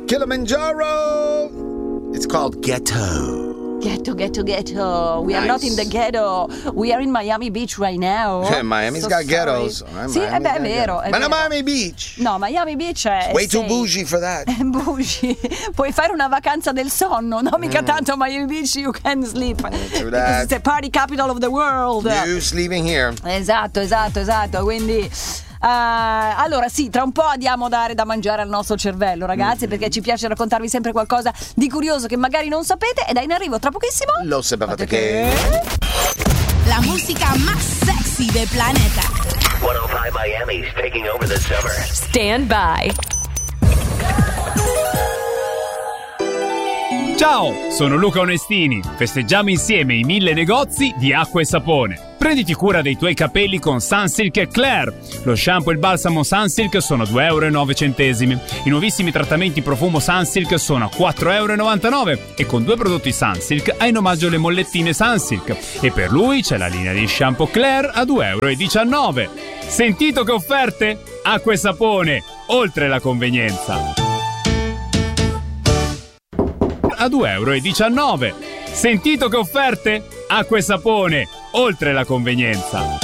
Kilimanjaro. It's called Ghetto. Ghetto. We are not in the ghetto. We are in Miami Beach right now. Miami's got ghettos. Sì, è vero. Ma no, Miami Beach. No, Miami Beach è way too bougie for that. Bougie. Puoi fare una vacanza del sonno, no? Mica tanto Miami Beach you can sleep. Because it's the party capital of the world. You sleeping here. Esatto. Quindi allora sì, tra un po' diamo dare da mangiare al nostro cervello, ragazzi, perché ci piace raccontarvi sempre qualcosa di curioso che magari non sapete, ed è in arrivo tra pochissimo. Lo sapevate che la musica más sexy del planeta. 105 Miami's taking over the summer. Stand by. Ciao, sono Luca Onestini. Festeggiamo insieme i 1000 negozi di acqua e sapone. Prenditi cura dei tuoi capelli con Sunsilk e Claire. Lo shampoo e il balsamo Sunsilk sono 2,09 €. I nuovissimi trattamenti profumo Sunsilk sono a 4,99 € e con 2 prodotti Sunsilk hai in omaggio le mollettine Sunsilk. E per lui c'è la linea di shampoo Claire a 2,19 €. Sentito che offerte? Acqua e sapone, oltre la convenienza. A 2,19 €. Sentito che offerte? Acqua e sapone, oltre la convenienza.